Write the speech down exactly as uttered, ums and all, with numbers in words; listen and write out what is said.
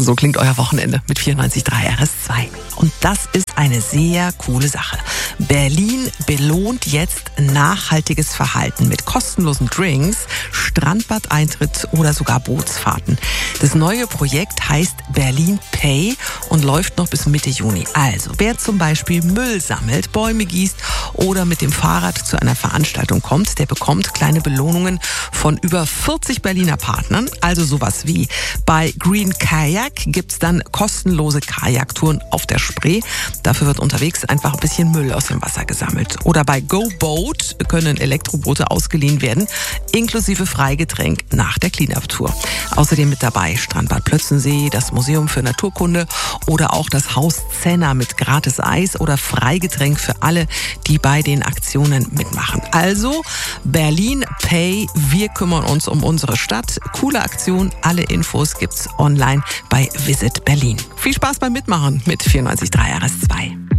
So klingt euer Wochenende mit vierundneunzig Komma drei R S zwei. Und das ist eine sehr coole Sache. Berlin belohnt jetzt nachhaltiges Verhalten mit kostenlosen Drinks, Strandbad-Eintritt oder sogar Bootsfahrten. Das neue Projekt heißt Berlin Pay und läuft noch bis Mitte Juni. Also, wer zum Beispiel Müll sammelt, Bäume gießt oder mit dem Fahrrad zu einer Veranstaltung kommt, der bekommt kleine Belohnungen von über vierzig Berliner Partnern. Also sowas wie bei Green Kayak gibt's dann kostenlose Kajaktouren auf der Spree. Dafür wird unterwegs einfach ein bisschen Müll aus dem Wasser gesammelt. Oder bei Go Boat können Elektroboote ausgeliehen werden, inklusive Freigetränk nach der Cleanup-Tour. Außerdem mit dabei Strandbad Plötzensee, das Museum für Naturkunde oder auch das Haus Zenner mit gratis Eis oder Freigetränk für alle, die bei den Aktionen mitmachen. Also Berlin Pay, wir kümmern uns um unsere Stadt. Coole Aktion, alle Infos gibt's online bei Visit Berlin. Viel Spaß beim Mitmachen mit vierundneunzig Komma drei R S zwei.